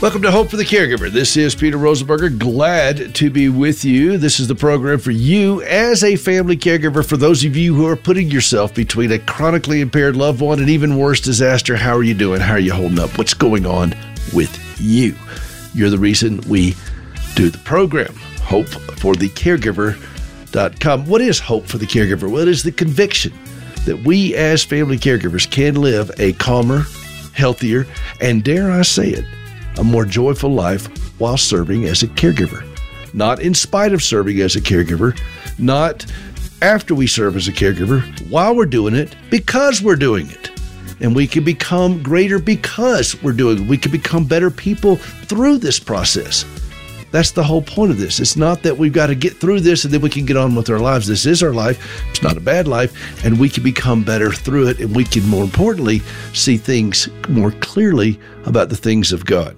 Welcome to Hope for the Caregiver. This is Peter Rosenberger. Glad to be with you. This is the program for you as a family caregiver. For those of you who are putting yourself between a chronically impaired loved one and even worse disaster, how are you doing? How are you holding up? What's going on with you? You're the reason we do the program. HopeForTheCaregiver.com. What is Hope for the Caregiver? Well, it is the conviction that we as family caregivers can live a calmer, healthier, and dare I say it, a more joyful life while serving as a caregiver. Not in spite of serving as a caregiver, not after we serve as a caregiver, while we're doing it, because we're doing it. And we can become greater because we're doing it. We can become better people through this process. That's the whole point of this. It's not that we've got to get through this and then we can get on with our lives. This is our life. It's not a bad life. And we can become better through it. And we can, more importantly, see things more clearly about the things of God.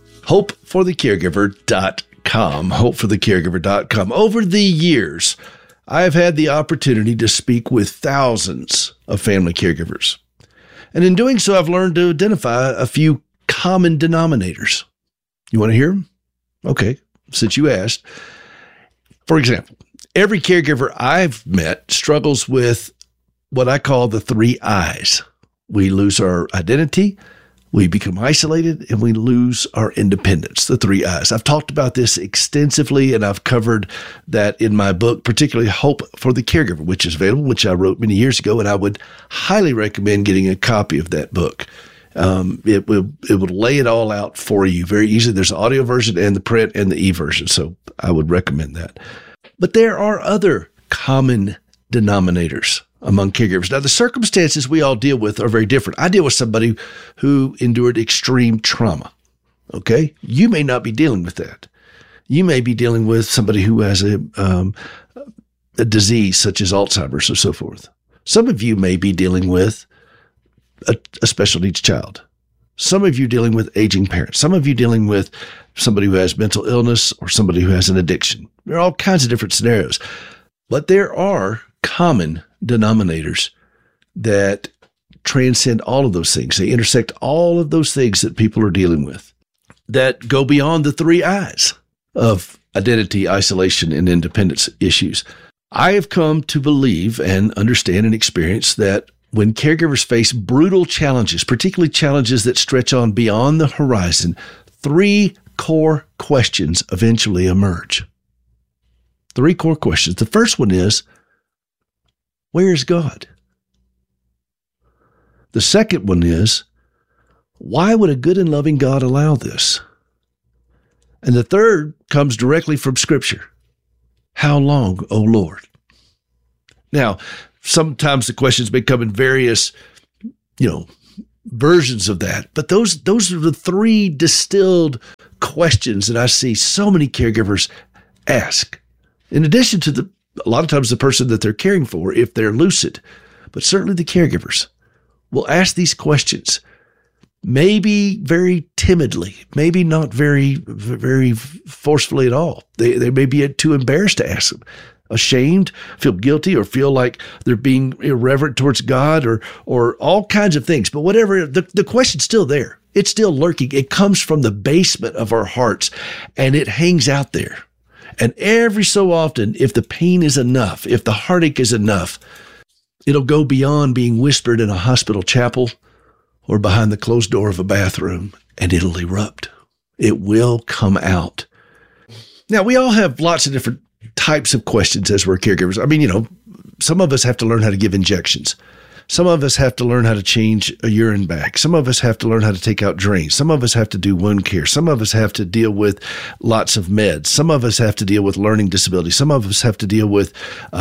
HopeForTheCaregiver.com. HopeForTheCaregiver.com. Over the years, I have had the opportunity to speak with thousands of family caregivers. And in doing so, I've learned to identify a few common denominators. You want to hear them? Okay. Since you asked, for example, every caregiver I've met struggles with what I call the 3 I's. We lose our identity, we become isolated, and we lose our independence, the 3 I's. I've talked about this extensively, and I've covered that in my book, particularly Hope for the Caregiver, which is available, which I wrote many years ago, and I would highly recommend getting a copy of that book. It will lay it all out for you very easily. There's an audio version and the print and the e-version, so I would recommend that. But there are other common denominators among caregivers. Now, the circumstances we all deal with are very different. I deal with somebody who endured extreme trauma, okay? You may not be dealing with that. You may be dealing with somebody who has a disease such as Alzheimer's or so forth. Some of you may be dealing with a special needs child. Some of you dealing with aging parents. Some of you dealing with somebody who has mental illness or somebody who has an addiction. There are all kinds of different scenarios. But there are common denominators that transcend all of those things. They intersect all of those things that people are dealing with that go beyond the 3 I's of identity, isolation, and independence issues. I have come to believe and understand and experience that when caregivers face brutal challenges, particularly challenges that stretch on beyond the horizon, 3 core questions eventually emerge. 3 core questions. The first one is, where is God? The second one is, why would a good and loving God allow this? And the third comes directly from Scripture. How long, O Lord? Now, sometimes the questions may come in various, versions of that. But those are the 3 distilled questions that I see so many caregivers ask. In addition to a lot of times the person that they're caring for, if they're lucid, but certainly the caregivers will ask these questions, maybe very timidly, maybe not very, very forcefully at all. They may be too embarrassed to ask them. Ashamed, feel guilty, or feel like they're being irreverent towards God, or all kinds of things. But whatever, the question's still there. It's still lurking. It comes from the basement of our hearts, and it hangs out there. And every so often, if the pain is enough, if the heartache is enough, it'll go beyond being whispered in a hospital chapel or behind the closed door of a bathroom, and it'll erupt. It will come out. Now, we all have lots of different types of questions as we're caregivers. I mean, some of us have to learn how to give injections. Some of us have to learn how to change a urine bag. Some of us have to learn how to take out drains. Some of us have to do wound care. Some of us have to deal with lots of meds. Some of us have to deal with learning disabilities. Some of us have to deal with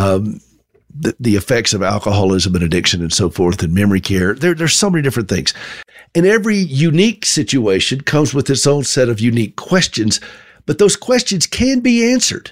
the effects of alcoholism and addiction and so forth, and memory care. There's so many different things. And every unique situation comes with its own set of unique questions, but those questions can be answered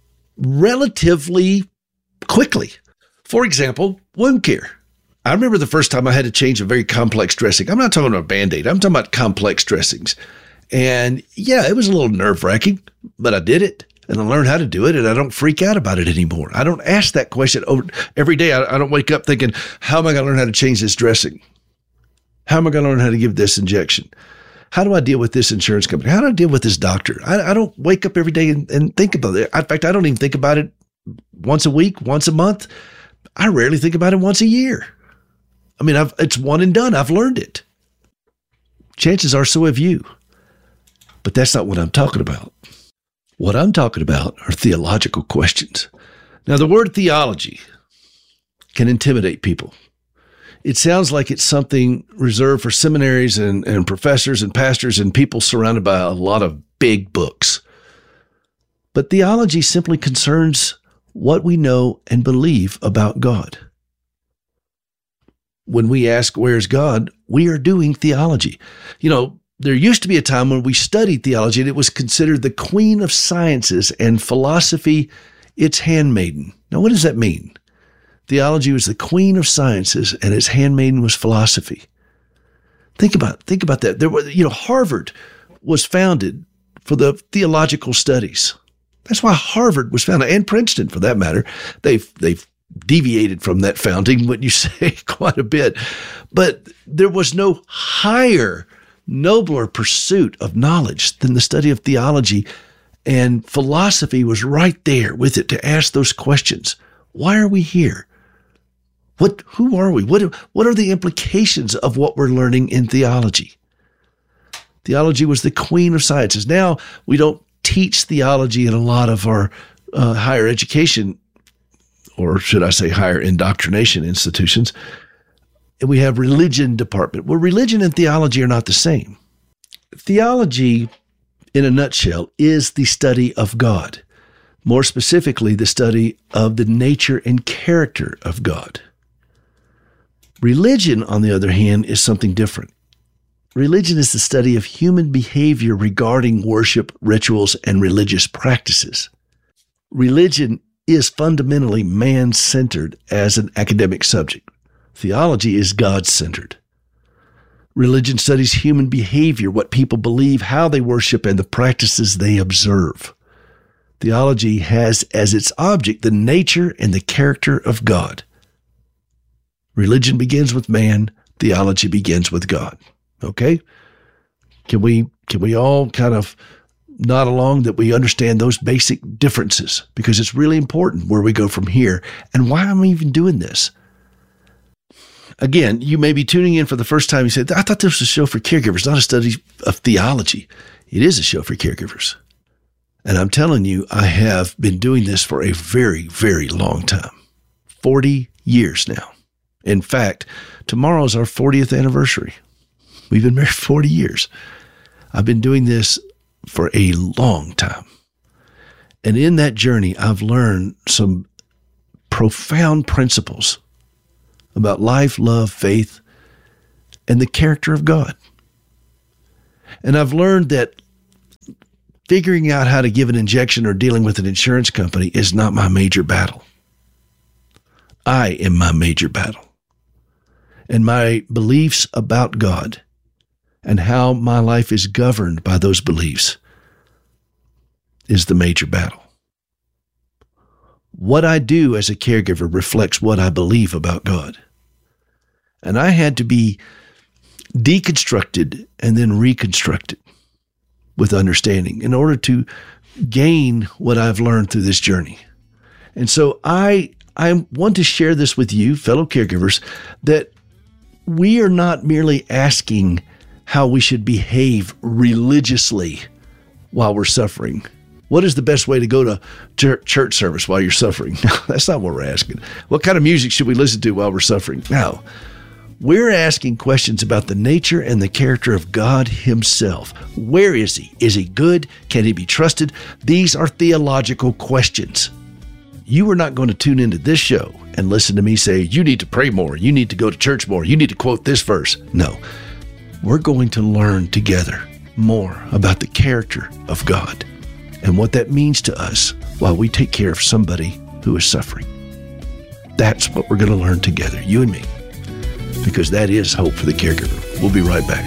relatively quickly. For example, wound care. I remember the first time I had to change a very complex dressing. I'm not talking about a Band-Aid. I'm talking about complex dressings. And yeah, it was a little nerve-wracking, but I did it. And I learned how to do it, and I don't freak out about it anymore. I don't ask that question every day. I don't wake up thinking, how am I going to learn how to change this dressing? How am I going to learn how to give this injection? How do I deal with this insurance company? How do I deal with this doctor? I don't wake up every day and think about it. In fact, I don't even think about it once a week, once a month. I rarely think about it once a year. I mean, it's one and done. I've learned it. Chances are so have you. But that's not what I'm talking about. What I'm talking about are theological questions. Now, the word theology can intimidate people. It sounds like it's something reserved for seminaries and professors and pastors and people surrounded by a lot of big books. But theology simply concerns what we know and believe about God. When we ask, where's God, we are doing theology. You know, there used to be a time when we studied theology and it was considered the queen of sciences and philosophy its handmaiden. Now, what does that mean? Theology was the queen of sciences and its handmaiden was philosophy. Think about that. There were, Harvard was founded for the theological studies. That's why Harvard was founded, and Princeton for that matter. They've deviated from that founding, wouldn't you say, quite a bit. But there was no higher, nobler pursuit of knowledge than the study of theology, and philosophy was right there with it to ask those questions. Why are we here? Who are we? What are the implications of what we're learning in theology? Theology was the queen of sciences. Now we don't teach theology in a lot of our higher education, or should I say higher indoctrination institutions. And we have religion department. Well, religion and theology are not the same. Theology, in a nutshell, is the study of God. More specifically, the study of the nature and character of God. Religion, on the other hand, is something different. Religion is the study of human behavior regarding worship, rituals, and religious practices. Religion is fundamentally man-centered as an academic subject. Theology is God-centered. Religion studies human behavior, what people believe, how they worship, and the practices they observe. Theology has as its object the nature and the character of God. Religion begins with man. Theology begins with God. Okay? Can we all kind of nod along that we understand those basic differences? Because it's really important where we go from here. And why am I even doing this? Again, you may be tuning in for the first time. You said, I thought this was a show for caregivers, not a study of theology. It is a show for caregivers. And I'm telling you, I have been doing this for a very, very long time. 40 years now. In fact, tomorrow is our 40th anniversary. We've been married 40 years. I've been doing this for a long time. And in that journey, I've learned some profound principles about life, love, faith, and the character of God. And I've learned that figuring out how to give an injection or dealing with an insurance company is not my major battle. I am my major battle. And my beliefs about God and how my life is governed by those beliefs is the major battle. What I do as a caregiver reflects what I believe about God. And I had to be deconstructed and then reconstructed with understanding in order to gain what I've learned through this journey. And so I want to share this with you, fellow caregivers, that we are not merely asking how we should behave religiously while we're suffering. What is the best way to go to church service while you're suffering? No, that's not what we're asking. What kind of music should we listen to while we're suffering? No. We're asking questions about the nature and the character of God himself. Where is he? Is he good? Can he be trusted? These are theological questions. You are not going to tune into this show and listen to me say, you need to pray more. You need to go to church more. You need to quote this verse. No. We're going to learn together more about the character of God and what that means to us while we take care of somebody who is suffering. That's what we're going to learn together, you and me, because that is hope for the caregiver. We'll be right back.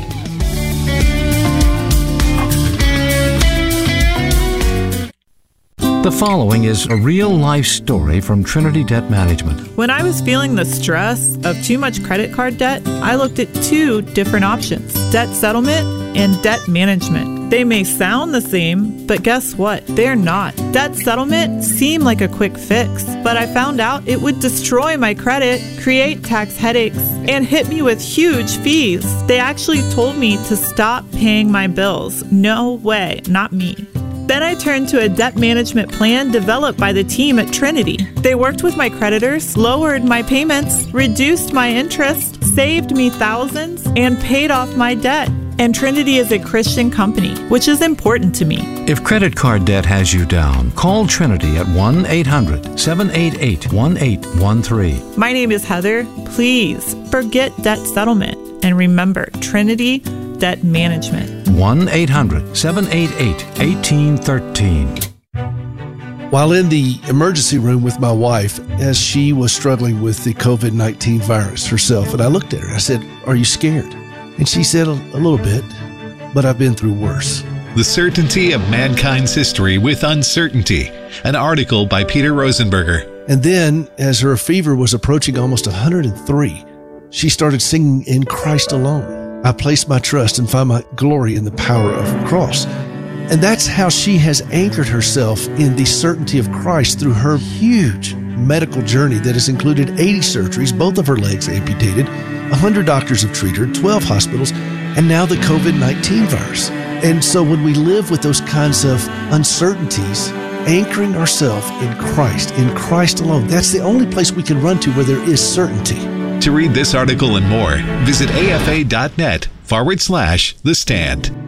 The following is a real-life story from Trinity Debt Management. When I was feeling the stress of too much credit card debt, I looked at two different options: debt settlement and debt management. They may sound the same, but guess what? They're not. Debt settlement seemed like a quick fix, but I found out it would destroy my credit, create tax headaches, and hit me with huge fees. They actually told me to stop paying my bills. No way, not me. Then I turned to a debt management plan developed by the team at Trinity. They worked with my creditors, lowered my payments, reduced my interest, saved me thousands, and paid off my debt. And Trinity is a Christian company, which is important to me. If credit card debt has you down, call Trinity at 1-800-788-1813. My name is Heather. Please forget debt settlement and remember Trinity Debt Management. 1-800-788-1813. While in the emergency room with my wife, as she was struggling with the COVID-19 virus herself, and I looked at her, I said, "Are you scared?" And she said, a little bit, but I've been through worse. The Certainty of Mankind's History with Uncertainty, an article by Peter Rosenberger. And then, as her fever was approaching almost 103, she started singing "In Christ Alone." I place my trust and find my glory in the power of the cross. And that's how she has anchored herself in the certainty of Christ through her huge medical journey that has included 80 surgeries, both of her legs amputated, 100 doctors have treated her, 12 hospitals, and now the COVID-19 virus. And so when we live with those kinds of uncertainties, anchoring ourselves in Christ alone, that's the only place we can run to where there is certainty. To read this article and more, visit afa.net/The Stand.